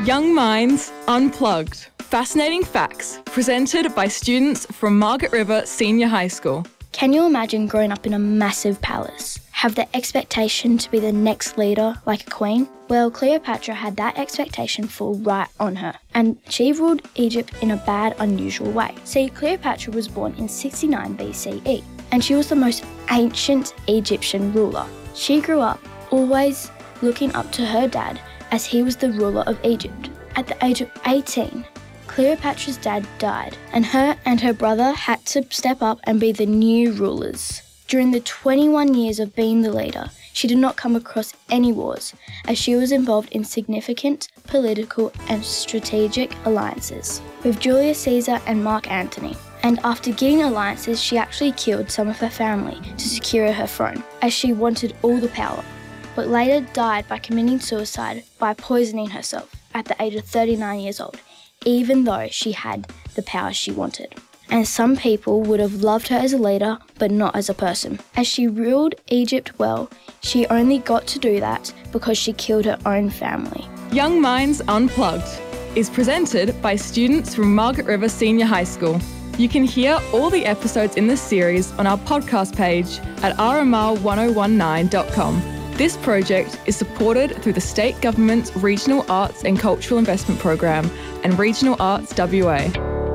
Young Minds Unplugged. Fascinating facts presented by students from Margaret River Senior High School. Can you imagine growing up in a massive palace? Have the expectation to be the next leader like a queen? Well, Cleopatra had that expectation fall right on her, and she ruled Egypt in a bad, unusual way. See, Cleopatra was born in 69 BCE, and she was the most ancient Egyptian ruler. She grew up always looking up to her dad as he was the ruler of Egypt. At the age of 18, Cleopatra's dad died, and her brother had to step up and be the new rulers. During the 21 years of being the leader, she did not come across any wars, as she was involved in significant political and strategic alliances with Julius Caesar and Mark Antony. And after getting alliances, she actually killed some of her family to secure her throne, as she wanted all the power, but later died by committing suicide by poisoning herself at the age of 39 years old, even though she had the power she wanted. And some people would have loved her as a leader, but not as a person. As she ruled Egypt well, she only got to do that because she killed her own family. Young Minds Unplugged is presented by students from Margaret River Senior High School. You can hear all the episodes in this series on our podcast page at rmr1019.com. This project is supported through the State Government's Regional Arts and Cultural Investment Program and Regional Arts WA.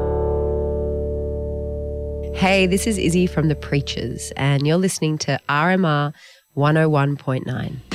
Hey, this is Izzy from The Preachers, and you're listening to RMR 101.9.